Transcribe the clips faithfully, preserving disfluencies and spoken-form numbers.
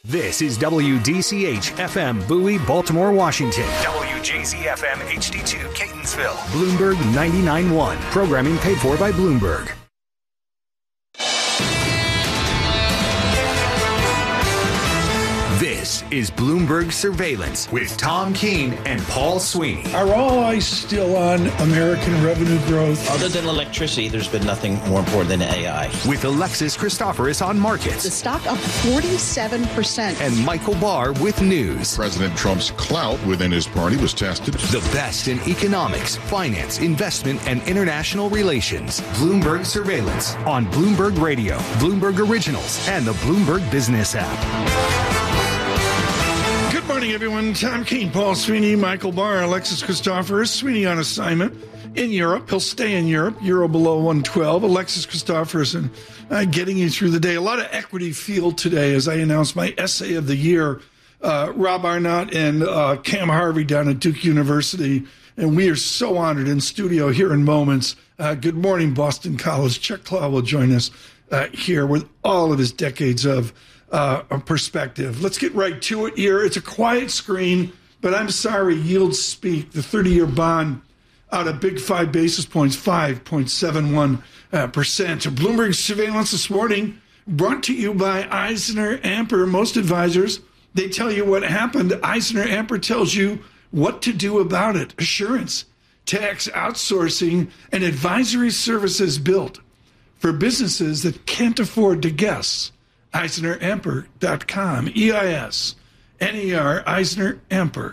This is W D C H F M Bowie, Baltimore, Washington. W J Z F M H D two, Catonsville. Bloomberg ninety-nine point one. Programming paid for by Bloomberg. This is Bloomberg Surveillance with Tom Keene and Paul Sweeney. Are all eyes still on American revenue growth? Other than electricity, there's been nothing more important than A I. With Alexis Christoforous on markets. The stock up forty-seven percent. And Michael Barr with news. President Trump's clout within his party was tested. The best in economics, finance, investment, and international relations. Bloomberg Surveillance on Bloomberg Radio, Bloomberg Originals, and the Bloomberg Business app. Good morning, everyone. Tom Keene, Paul Sweeney, Michael Barr, Alexis Christoforous. Sweeney on assignment in Europe. He'll stay in Europe. Euro below one twelve. Alexis Christoforous and uh, getting you through the day. A lot of equity field today as I announced my essay of the year. Uh, Rob Arnott and uh, Cam Harvey down at Duke University. And we are so honored in studio here in moments. Uh, good morning, Boston College. Chuck Clow will join us uh, here with all of his decades of Uh, a perspective. Let's get right to it here. It's a quiet screen, but I'm sorry, yields speak. The thirty-year bond out of big five basis points, five point seven one percent. Bloomberg Surveillance this morning brought to you by Eisner Amper. Most advisors, they tell you what happened. Eisner Amper tells you what to do about it. Assurance, tax outsourcing, and advisory services built for businesses that can't afford to guess. Eisner Amper dot com, E I S N E R, Eisner Amper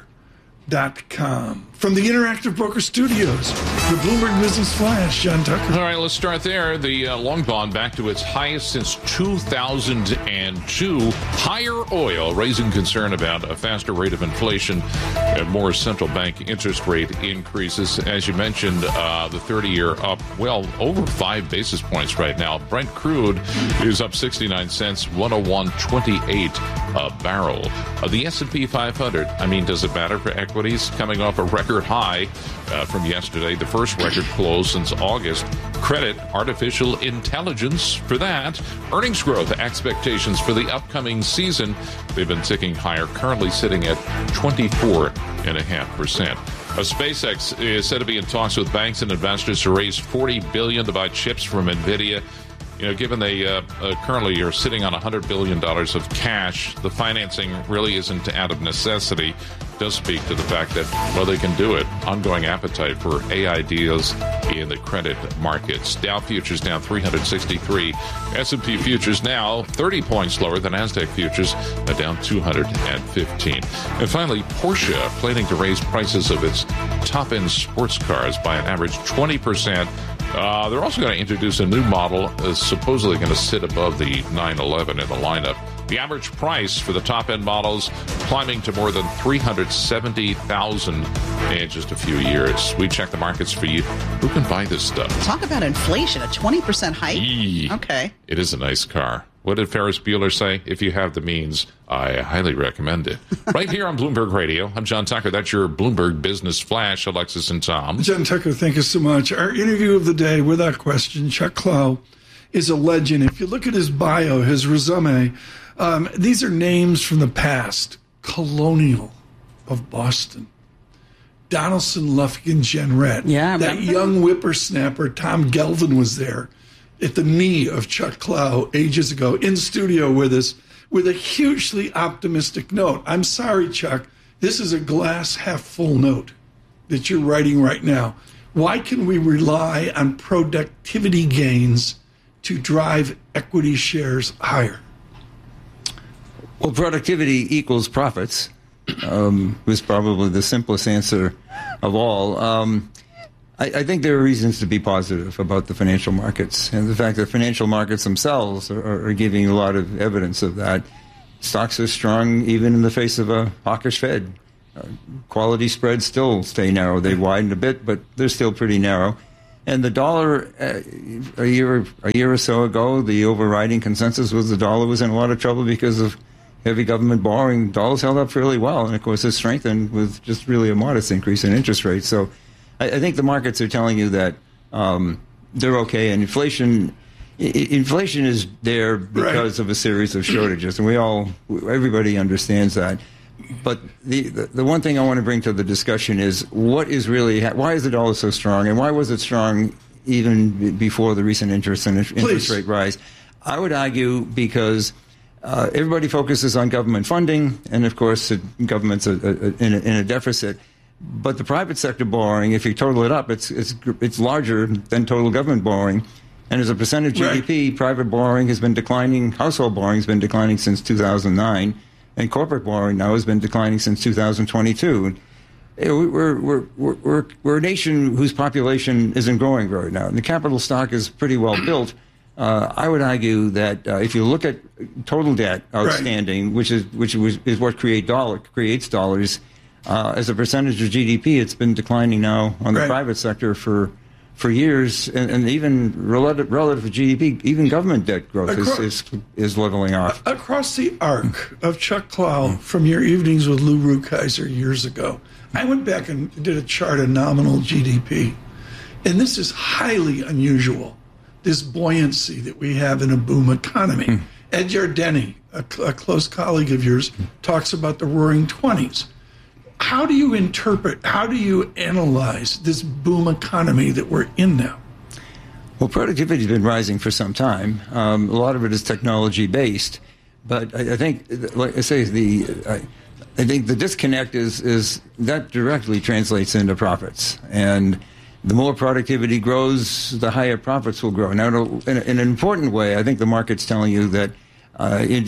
dot com. From the Interactive Broker Studios, the Bloomberg Business Flash, John Tucker. All right, let's start there. The uh, long bond back to its highest since two thousand two. Higher oil, raising concern about a faster rate of inflation and more central bank interest rate increases. As you mentioned, uh, the thirty-year up, well, over five basis points right now. Brent crude is up sixty-nine cents, one oh one twenty-eight a barrel. Uh, the S and P five hundred, I mean, does it matter for equities? Coming off a record high uh, from yesterday, the first record close since August. Credit artificial intelligence for that. Earnings growth expectations for the upcoming season, they've been ticking higher, currently sitting at twenty-four point five percent. Uh, SpaceX is said to be in talks with banks and investors to raise forty billion dollars to buy chips from NVIDIA. You know, given they uh, uh, currently are sitting on one hundred billion dollars of cash, the financing really isn't out of necessity. It does speak to the fact that, well, they can do it. Ongoing appetite for A I deals in the credit markets. Dow futures down three hundred sixty-three. S and P futures now thirty points lower than NASDAQ futures, uh, down two hundred fifteen. And finally, Porsche planning to raise prices of its top-end sports cars by an average twenty percent. Uh, they're also going to introduce a new model that's supposedly going to sit above the nine eleven in the lineup. The average price for the top-end models climbing to more than three hundred seventy thousand dollars in just a few years. We check the markets for you. Who can buy this stuff? Talk about inflation, a twenty percent hike? Eee, okay. It is a nice car. What did Ferris Bueller say? If you have the means, I highly recommend it. Right here on Bloomberg Radio, I'm John Tucker. That's your Bloomberg Business Flash, Alexis and Tom. John Tucker, thank you so much. Our interview of the day, without question, Chuck Clow is a legend. If you look at his bio, his resume, um, these are names from the past. Colonial of Boston. Donaldson, Lufkin, Jenrette. Yeah, that young whippersnapper, Tom Gelvin, was there at the knee of Chuck Clow ages ago in studio with us with a hugely optimistic note. I'm sorry, Chuck. This is a glass half full note that you're writing right now. Why can we rely on productivity gains to drive equity shares higher? Well, productivity equals profits um, was probably the simplest answer of all. Um, I, I think there are reasons to be positive about the financial markets, and the fact that financial markets themselves are, are giving a lot of evidence of that. Stocks are strong even in the face of a hawkish Fed. Uh, quality spreads still stay narrow. They widened a bit, but they're still pretty narrow. And the dollar, uh, a year a year or so ago, the overriding consensus was the dollar was in a lot of trouble because of heavy government borrowing. Dollars held up fairly well, and of course it's strengthened with just really a modest increase in interest rates. So I, I think the markets are telling you that um, they're okay, and inflation I- inflation is there because Right. of a series of shortages, and we all, everybody understands that. But the, the the one thing I want to bring to the discussion is what is really ha- why is the dollar so strong, and why was it strong even b- before the recent interest and interest Please. rate rise? I would argue because uh, everybody focuses on government funding, and of course, the government's a, a, in, a, in a deficit. But the private sector borrowing, if you total it up, it's it's it's larger than total government borrowing. And as a percentage of G D P, Right. private borrowing has been declining. Household borrowing has been declining since two thousand nine, and corporate borrowing now has been declining since two thousand twenty-two. You know, we're, we're, we're, we're, we're a nation whose population isn't growing very now. And the capital stock is pretty well built. Uh, I would argue that uh, if you look at total debt outstanding, right. which is which was, is what create dollar, creates dollars, uh, as a percentage of G D P, it's been declining now on the right. private sector for for years, and, and even relative, relative to G D P, even government debt growth Across, is, is is leveling off. Across the arc of Chuck Clow from your evenings with Lou Rukeyser years ago, I went back and did a chart of nominal G D P, and this is highly unusual, this buoyancy that we have in a boom economy. Mm. Ed Yardeni, a, a close colleague of yours, talks about the roaring twenties. How do you interpret, how do you analyze this boom economy that we're in now? Well, productivity has been rising for some time. Um, a lot of it is technology-based. But I, I think, like I say, the I, I think the disconnect is, is that directly translates into profits. And the more productivity grows, the higher profits will grow. Now, in, in an important way, I think the market's telling you that Uh, it,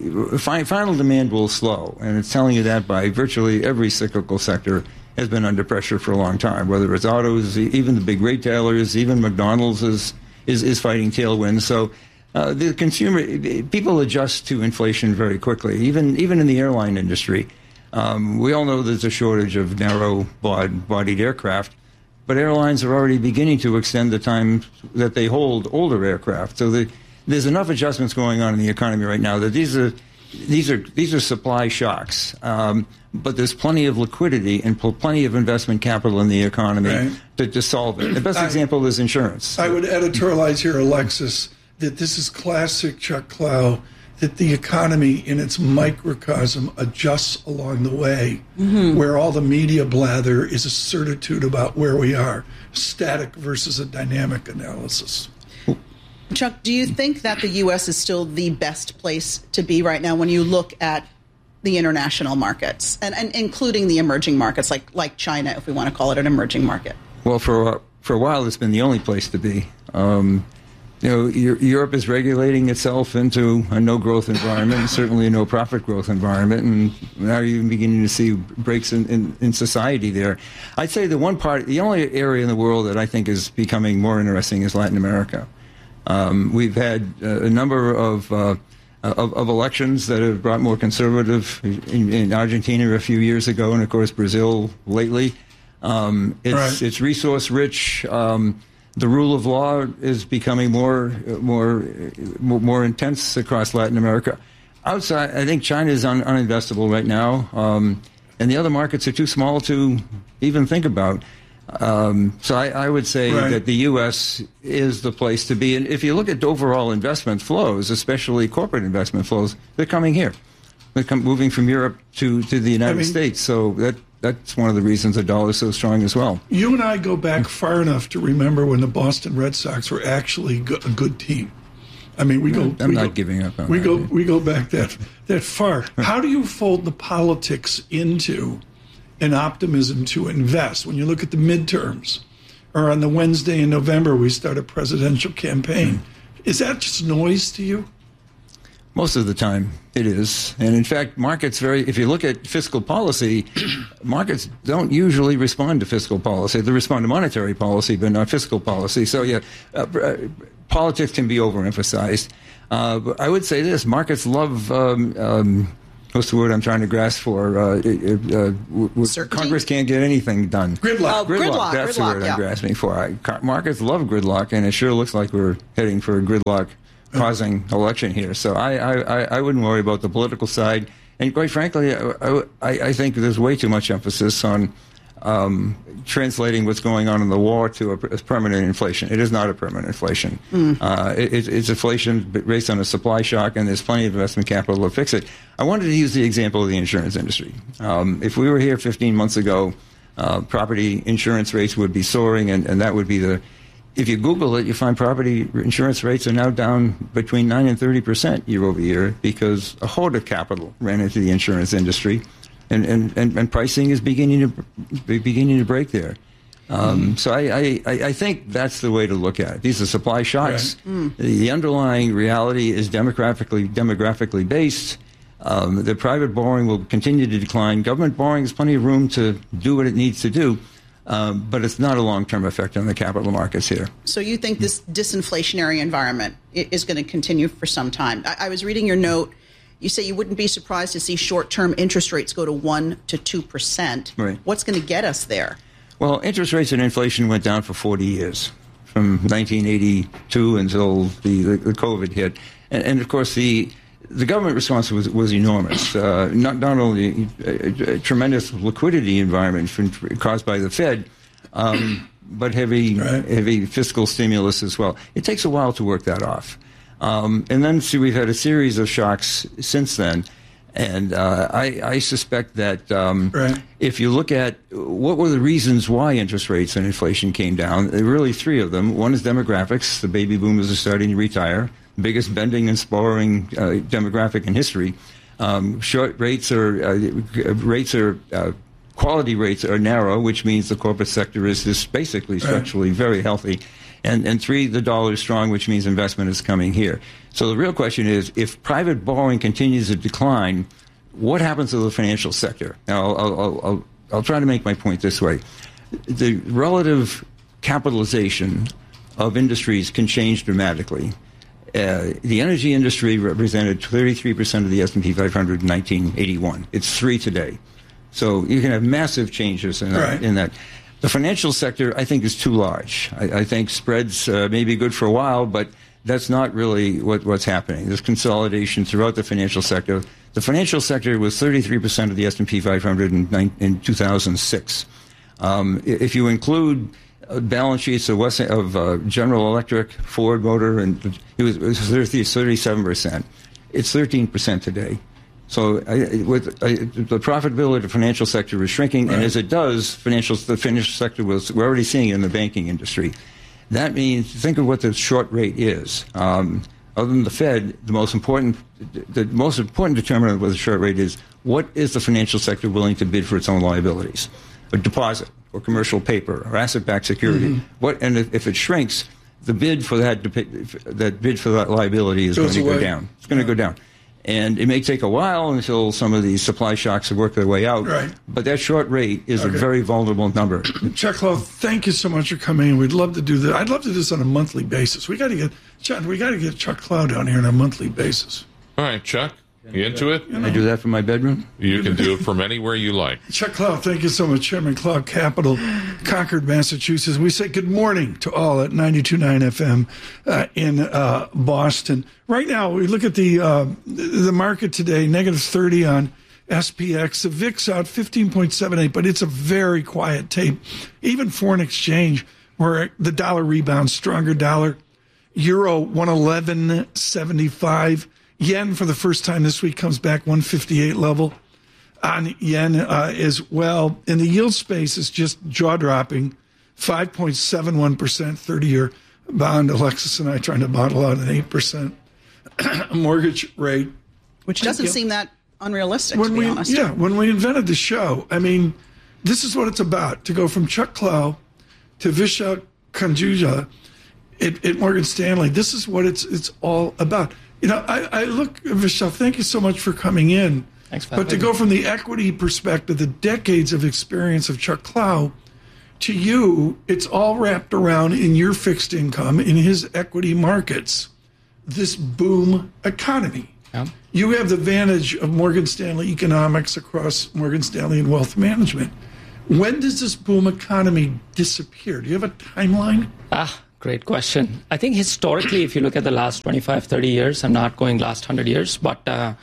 it, final demand will slow, and it's telling you that by virtually every cyclical sector has been under pressure for a long time, whether it's autos, even the big retailers, even McDonald's is is, is fighting tailwinds. So uh, the consumer, people adjust to inflation very quickly, even even in the airline industry. Um, we all know there's a shortage of narrow-bodied aircraft, but airlines are already beginning to extend the time that they hold older aircraft. So the There's enough adjustments going on in the economy right now that these are these are these are supply shocks. Um, but there's plenty of liquidity and pl- plenty of investment capital in the economy right. to, to solve it. The best I, example is insurance. I would editorialize here, Alexis, that this is classic Chuck Clow, that the economy in its microcosm adjusts along the way, mm-hmm. where all the media blather is a certitude about where we are, static versus a dynamic analysis. Chuck, do you think that the U S is still the best place to be right now when you look at the international markets, and, and including the emerging markets like like China, if we want to call it an emerging market? Well, for for a while, it's been the only place to be. Um, you know, Europe is regulating itself into a no-growth environment, certainly a no-profit growth environment, and now you're beginning to see breaks in, in, in society there. I'd say the one part, the only area in the world that I think is becoming more interesting is Latin America. Um, we've had uh, a number of, uh, of of elections that have brought more conservative in, in Argentina a few years ago, and of course Brazil lately. Um, it's right. it's resource rich. Um, the rule of law is becoming more more more intense across Latin America. Outside, I think China is un, uninvestable right now, um, and the other markets are too small to even think about. Um, so I, I would say right. that the U S is the place to be. And if you look at overall investment flows, especially corporate investment flows, they're coming here. They're come, moving from Europe to, to the United I mean, States. So that that's one of the reasons the dollar is so strong as well. You and I go back far enough to remember when the Boston Red Sox were actually a good team. I mean, we go. I'm we not go, giving up on we that. go. We go back that that far. How do you fold the politics into an optimism to invest? When you look at the midterms, or on the Wednesday in November, we start a presidential campaign. Is that just noise to you? Most of the time, it is. And in fact, markets very, if you look at fiscal policy, markets don't usually respond to fiscal policy. They respond to monetary policy, but not fiscal policy. So, yeah, uh, uh, politics can be overemphasized. Uh, but I would say this, markets love, um, um, what's the word I'm trying to grasp for? Uh, uh, uh, Congress can't get anything done. Gridlock. Oh, gridlock. gridlock. That's gridlock, the word yeah. I'm grasping for. I, markets love gridlock, and it sure looks like we're heading for a gridlock causing election here. So I, I, I wouldn't worry about the political side. And quite frankly, I, I, I think there's way too much emphasis on um, translating what's going on in the war to a, a permanent inflation. It is not a permanent inflation. Mm. Uh, it, it's inflation based on a supply shock, and there's plenty of investment capital to fix it. I wanted to use the example of the insurance industry. Um, if we were here fifteen months ago, uh, property insurance rates would be soaring, and, and that would be the... If you Google it, you find property insurance rates are now down between nine and thirty percent year over year because a hoard of capital ran into the insurance industry, and, and, and, and pricing is beginning to beginning to break there. Um, so I, I, I think that's the way to look at it. These are supply shocks. Right. Mm. The, the underlying reality is demographically demographically based. Um, the private borrowing will continue to decline. Government borrowing has plenty of room to do what it needs to do. Um, but it's not a long-term effect on the capital markets here. So you think this disinflationary environment is going to continue for some time? I, I was reading your note. You say you wouldn't be surprised to see short-term interest rates go to one to two percent. Right. What's going to get us there? Well, interest rates and inflation went down for forty years, from nineteen eighty-two until the, the, the COVID hit. And, and, of course, the... The government response was, was enormous. Uh, not, not only a, a tremendous liquidity environment from, caused by the Fed, um, but heavy, right. heavy fiscal stimulus as well. It takes a while to work that off. Um, and then see, we've had a series of shocks since then. And uh, I, I suspect that um, right. if you look at what were the reasons why interest rates and inflation came down, there are really three of them. One is demographics. The baby boomers are starting to retire. Biggest bending and spurring uh, demographic in history. Um, short rates are uh, rates are uh, quality rates are narrow, which means the corporate sector is just basically structurally right. very healthy. And and three, the dollar is strong, which means investment is coming here. So the real question is, if private borrowing continues to decline, what happens to the financial sector? Now, I'll I'll, I'll, I'll try to make my point this way: the relative capitalization of industries can change dramatically. Uh, the energy industry represented thirty-three percent of the S and P five hundred in nineteen eighty-one. It's three today. So you can have massive changes in that. Right. In that. The financial sector, I think, is too large. I, I think spreads uh, may be good for a while, but that's not really what, what's happening. There's consolidation throughout the financial sector. The financial sector was thirty-three percent of the S and P five hundred in, in two thousand six. Um, if you include balance sheets of, West, of uh, General Electric, Ford Motor, and it was, it was thirty-seven percent. It's thirteen percent today. So I, with I, the profitability of the financial sector is shrinking, right. and as it does, financial the financial sector was we're already seeing it in the banking industry. That means think of what the short rate is. Um, other than the Fed, the most important the most important determinant of what the short rate is: what is the financial sector willing to bid for its own liabilities, a deposit, or commercial paper, or asset-backed security. Mm-hmm. What and if, if it shrinks, the bid for that that bid for that liability is Goes going to away. go down. It's going yeah. to go down, and it may take a while until some of these supply shocks have worked their way out. Right. But that short rate is okay. a very vulnerable number. Chuck Clough, thank you so much for coming in. We'd love to do this. I'd love to do this on a monthly basis. We got to get Chuck. We got to get Chuck Clough down here on a monthly basis. All right, Chuck. You into it? Can I do that from my bedroom? You can do it from anywhere you like. Chuck Clough, thank you so much. Chairman Clough Capital, Concord, Massachusetts. We say good morning to all at ninety-two point nine F M uh, in uh, Boston. Right now, we look at the uh, the market today, negative thirty on S P X. The V I X out fifteen point seven eight, but it's a very quiet tape. Even foreign exchange, where the dollar rebounds, stronger dollar. Euro one eleven seventy-five. Yen, for the first time this week, comes back one fifty-eight level on yen uh, as well. And the yield space is just jaw-dropping, five point seven one percent, thirty-year bond. Alexis and I trying to bottle out an eight percent mortgage rate. Which doesn't seem that unrealistic, when to be we, honest. Yeah, when we invented the show, I mean, this is what it's about. To go from Chuck Clough to Vishal Kanjuja at, at Morgan Stanley, this is what it's it's all about. You know, I, I look, Vishal, thank you so much for coming in. Thanks for But to go from the equity perspective, the decades of experience of Chuck Clough, to you, it's all wrapped around in your fixed income, in his equity markets, this boom economy. Yeah. You have the advantage of Morgan Stanley economics across Morgan Stanley and wealth management. When does this boom economy disappear? Do you have a timeline? Ah. Great question. I think historically, if you look at the last twenty-five, thirty years, I'm not going last one hundred years, but uh,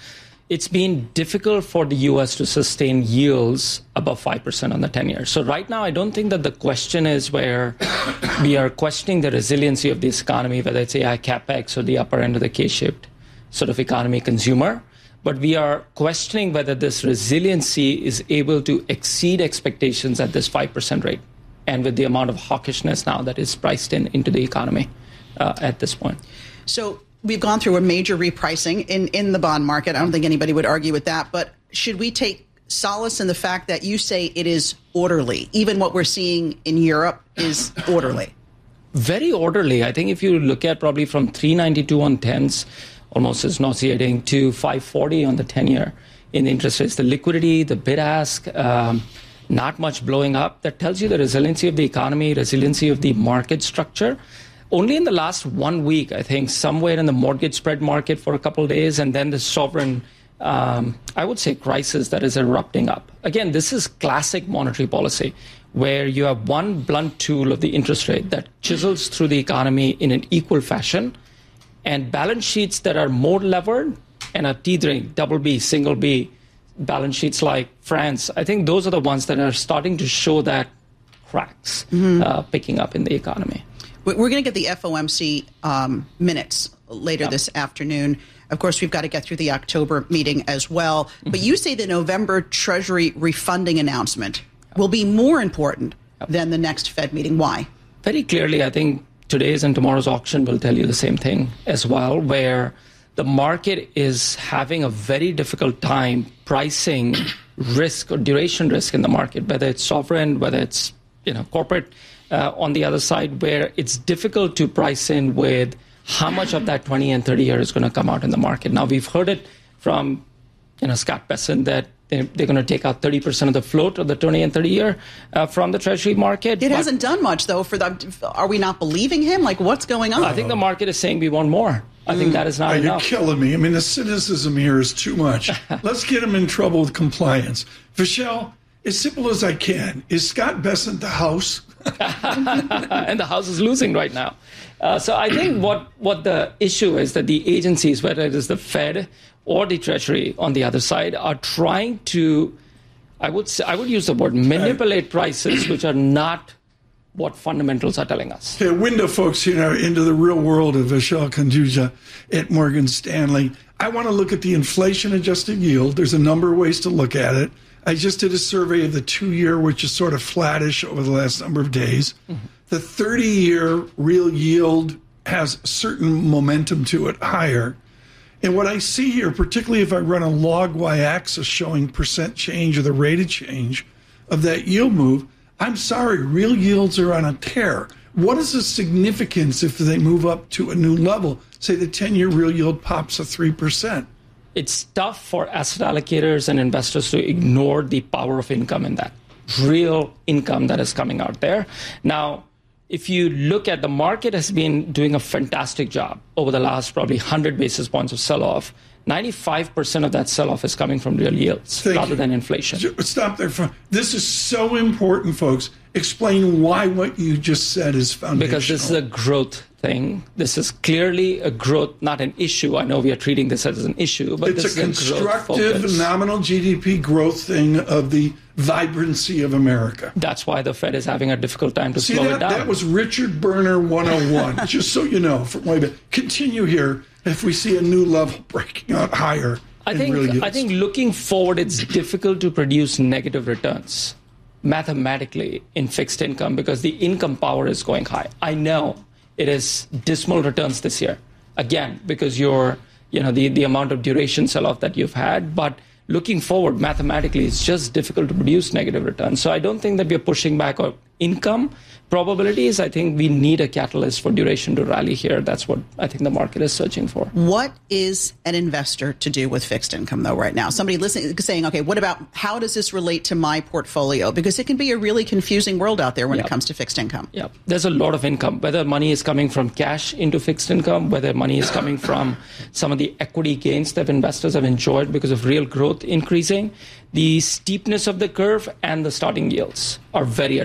it's been difficult for the U S to sustain yields above five percent on the ten-year. So right now, I don't think that the question is where we are questioning the resiliency of this economy, whether it's A I CapEx or the upper end of the K-shaped sort of economy consumer. But we are questioning whether this resiliency is able to exceed expectations at this five percent rate, and with the amount of hawkishness now that is priced in into the economy uh, at this point. So we've gone through a major repricing in, in the bond market. I don't think anybody would argue with that. But should we take solace in the fact that you say it is orderly? Even what we're seeing in Europe is orderly. Very orderly. I think if you look at probably from three ninety-two on tens, almost as nauseating, to five forty on the ten-year in the interest rates. The liquidity, the bid-ask, um, not much blowing up. That tells you the resiliency of the economy, resiliency of the market structure. Only in the last one week, I think, somewhere in the mortgage spread market for a couple of days, and then the sovereign, um, I would say, crisis that is erupting up. Again, this is classic monetary policy, where you have one blunt tool of the interest rate that chisels through the economy in an equal fashion, and balance sheets that are more levered and are teetering, double B, single B, balance sheets like France, I think those are the ones that are starting to show that cracks mm-hmm. uh, picking up in the economy. We're going to get the F O M C um, minutes later yep. this afternoon. Of course, we've got to get through the October meeting as well. Mm-hmm. But you say the November Treasury refunding announcement yep. will be more important yep. than the next Fed meeting. Why? Very clearly, I think today's and tomorrow's auction will tell you the same thing as well, where the market is having a very difficult time pricing risk or duration risk in the market, whether it's sovereign, whether it's you know corporate uh, on the other side, where it's difficult to price in with how much of that twenty and thirty year is going to come out in the market. Now, we've heard it from you know Scott Bessent that they're, they're going to take out thirty percent of the float of the twenty and thirty year uh, from the Treasury market. It but hasn't done much, though. For the, are we not believing him? Like, what's going on? I think the market is saying we want more. I think that is not mm, enough. You're killing me. I mean, the cynicism here is too much. Let's get him in trouble with compliance. Vishal, as simple as I can, is Scott Bessent the House? And the House is losing right now. Uh, so I think what, what the issue is that the agencies, whether it is the Fed or the Treasury on the other side, are trying to, I would say, I would use the word manipulate prices, which are not what fundamentals are telling us. Okay, window folks, you know, into the real world of Vishal Kanduja at Morgan Stanley. I want to look at the inflation-adjusted yield. There's a number of ways to look at it. I just did a survey of the two-year, which is sort of flattish over the last number of days. Mm-hmm. The thirty-year real yield has certain momentum to it, higher. And what I see here, particularly if I run a log y-axis showing percent change or the rate of change of that yield move, I'm sorry, real yields are on a tear. What is the significance if they move up to a new level? Say the ten-year real yield pops a three percent. It's tough for asset allocators and investors to ignore the power of income in that. Real income that is coming out there. Now, if you look at the market has been doing a fantastic job over the last probably one hundred basis points of sell-off. ninety-five percent of that sell-off is coming from real yields Thank rather you. than inflation. Stop there. For, this is so important, folks. Explain why what you just said is foundational. Because this is a growth thing. This is clearly a growth, not an issue. I know we are treating this as an issue, but it's this a is a constructive nominal G D P growth thing of the vibrancy of America. That's why the Fed is having a difficult time to See slow that? it down. That was Richard Berner one oh one, just so you know. From way back. Continue here if we see a new level breaking out higher. I think, I think looking forward, it's difficult to produce negative returns mathematically in fixed income because the income power is going high. I know it is dismal returns this year, again, because you're, you know, the, the amount of duration sell-off that you've had. But looking forward, mathematically, it's just difficult to produce negative returns. So I don't think that we're pushing back on income probabilities. I think we need a catalyst for duration to rally here. That's what I think the market is searching for. What is an investor to do with fixed income, though, right now? Somebody listening saying, okay, what about how does this relate to my portfolio? Because it can be a really confusing world out there when yep. it comes to fixed income. Yeah, there's a lot of income, whether money is coming from cash into fixed income, whether money is coming from some of the equity gains that investors have enjoyed because of real growth increasing. The steepness of the curve and the starting yields are very attractive.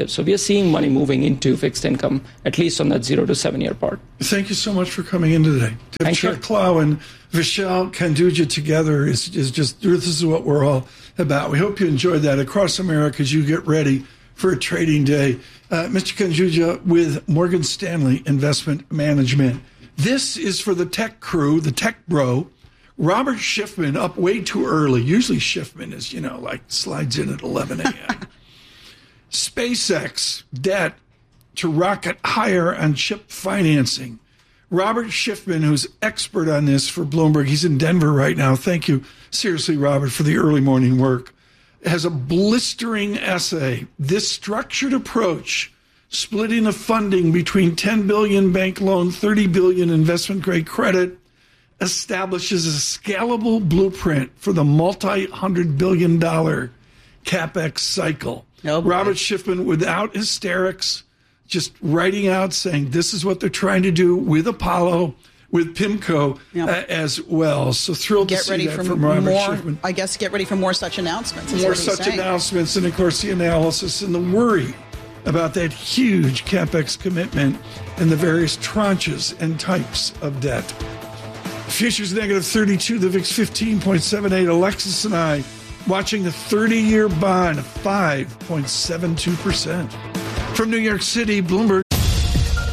positive. So we are seeing money moving into fixed income, at least on that zero to seven year part. Thank you so much for coming in today. To Thank Chuck you. Clow and Vishal Kanduja together is, is just, this is what we're all about. We hope you enjoyed that across America as you get ready for a trading day. Uh, Mister Kanduja with Morgan Stanley Investment Management. This is for the tech crew, the tech bro. Robert Schiffman up way too early. Usually Schiffman is, you know, like slides in at eleven a.m. SpaceX debt to rocket higher on chip financing. Robert Schiffman, who's expert on this for Bloomberg, he's in Denver right now. Thank you, seriously, Robert, for the early morning work. Has a blistering essay. This structured approach, splitting the funding between ten billion dollars bank loan, thirty billion dollars investment grade credit, establishes a scalable blueprint for the multi-hundred billion dollar CapEx cycle. Oh, Robert Schiffman, without hysterics, just writing out saying this is what they're trying to do with Apollo, with PIMCO Yep. uh, as well. So thrilled Get to see ready that for from Robert more. Schiffman. I guess get ready for more such announcements. is More what he's such saying. announcements, and of course the analysis and the worry about that huge CapEx commitment and the various tranches and types of debt. Futures negative thirty-two, the V I X fifteen point seven eight. Alexis and I watching the thirty-year bond, five point seven two percent. From New York City, Bloomberg